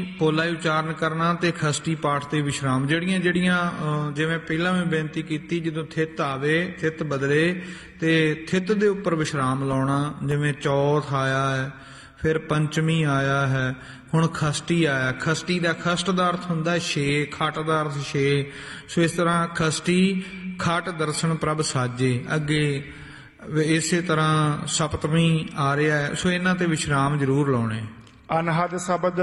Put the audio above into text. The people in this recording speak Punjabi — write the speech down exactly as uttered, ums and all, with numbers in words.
ਪੋਲਾ ਹੀ ਉਚਾਰਨ ਕਰਨਾ ਤੇ ਖਸਟੀ ਪਾਠ ਤੇ ਵਿਸ਼ਰਾਮ, ਜਿਹੜੀਆਂ ਜਿਹੜੀਆਂ ਜਿਵੇਂ ਪਹਿਲਾਂ ਮੈਂ ਬੇਨਤੀ ਕੀਤੀ, ਜਦੋਂ ਥਿੱਤ ਆਵੇ ਥਿੱਤ ਬਦਲੇ ਤੇ ਥਿੱਤ ਦੇ ਉੱਪਰ ਵਿਸ਼ਰਾਮ ਲਾਉਣਾ। ਜਿਵੇਂ ਚੌਥ ਆਇਆ ਹੈ, ਫਿਰ ਪੰਚਮੀ ਆਇਆ ਹੈ, ਹੁਣ ਖਸਟੀ ਆਇਆ। ਖਸਟੀ ਦਾ ਖਸਟ ਦਾ ਅਰਥ ਹੁੰਦਾ ਛੇ, ਖਟ ਦਾ ਅਰਥ ਛੇ। ਸੋ ਇਸ ਤਰ੍ਹਾਂ ਖਸਟੀ ਖਟ ਦਰਸ਼ਨ ਪ੍ਰਭ ਸਾਜੇ, ਅੱਗੇ ਇਸੇ ਤਰ੍ਹਾਂ ਸਪਤਮੀ ਆ ਰਿਹਾ। ਸੋ ਇਹਨਾਂ ਤੇ ਵਿਸ਼ਰਾਮ ਜ਼ਰੂਰ ਲਾਉਣੇ। ਅਨਹਦ ਸ਼ਬਦ